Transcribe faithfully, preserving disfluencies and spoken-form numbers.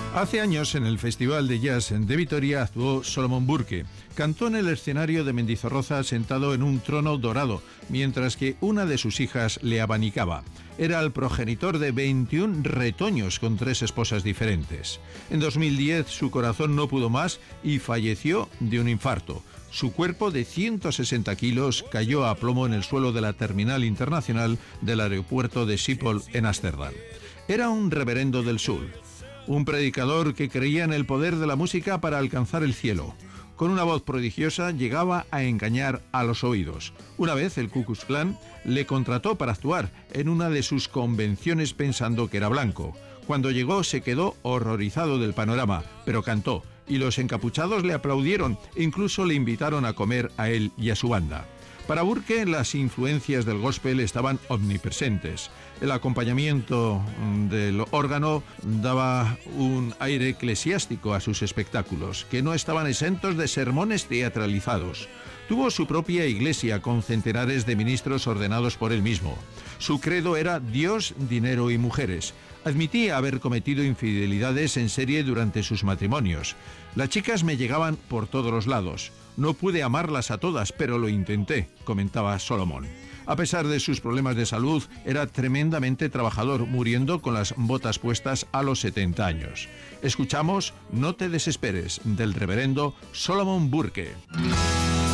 Hace años, en el Festival de Jazz de Vitoria, actuó Solomon Burke. Cantó en el escenario de Mendizorroza sentado en un trono dorado, mientras que una de sus hijas le abanicaba. Era el progenitor de veintiún retoños con tres esposas diferentes. En dos mil diez su corazón no pudo más y falleció de un infarto. Su cuerpo de ciento sesenta kilos cayó a plomo en el suelo de la terminal internacional del aeropuerto de Schiphol en Ámsterdam. Era un reverendo del sur. Un predicador que creía en el poder de la música para alcanzar el cielo. Con una voz prodigiosa llegaba a engañar a los oídos. Una vez el Ku Klux Klan le contrató para actuar en una de sus convenciones pensando que era blanco. Cuando llegó se quedó horrorizado del panorama, pero cantó y los encapuchados le aplaudieron e incluso le invitaron a comer a él y a su banda. Para Burke, las influencias del gospel estaban omnipresentes. El acompañamiento del órgano daba un aire eclesiástico a sus espectáculos, que no estaban exentos de sermones teatralizados. Tuvo su propia iglesia con centenares de ministros ordenados por él mismo. Su credo era Dios, dinero y mujeres. Admitía haber cometido infidelidades en serie durante sus matrimonios. Las chicas me llegaban por todos los lados. No pude amarlas a todas, pero lo intenté, comentaba Solomon. A pesar de sus problemas de salud, era tremendamente trabajador, muriendo con las botas puestas a los setenta años. Escuchamos No te desesperes, del reverendo Solomon Burke.